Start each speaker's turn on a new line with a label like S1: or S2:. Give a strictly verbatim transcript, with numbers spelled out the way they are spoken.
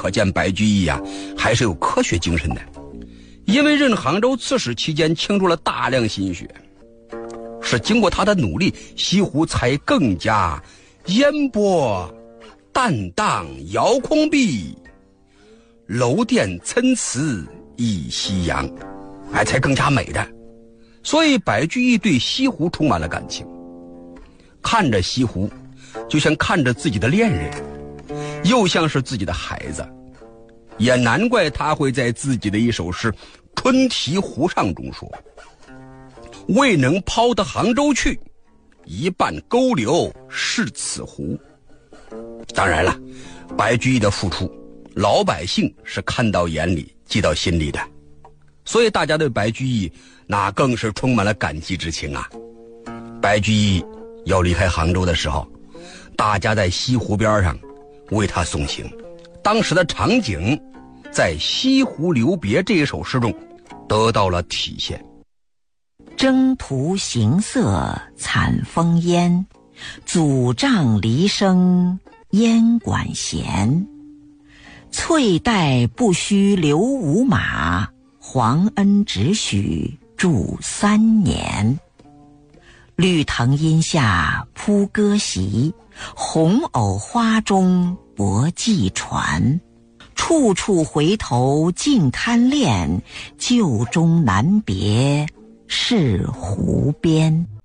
S1: 可见白居易啊还是有科学精神的。因为任杭州刺史期间倾注了大量心血，是经过他的努力，西湖才更加烟波淡荡遥空碧，楼殿参差一夕阳，哎，才更加美的。所以白居易对西湖充满了感情，看着西湖就像看着自己的恋人，又像是自己的孩子。也难怪他会在自己的一首诗《春题湖上》中说：未能抛得杭州去，一半勾留是此湖。当然了，白居易的付出老百姓是看到眼里记到心里的，所以大家对白居易那更是充满了感激之情啊。白居易要离开杭州的时候，大家在西湖边上为他送行，当时的场景在《西湖留别》这一首诗中得到了体现。
S2: 征途行色惨风烟，祖帐离声燕管弦。翠带不须留五马，皇恩只许住三年。绿藤阴下铺歌席，红藕花中泊寄船。处处回头尽堪恋，旧中难别是湖边。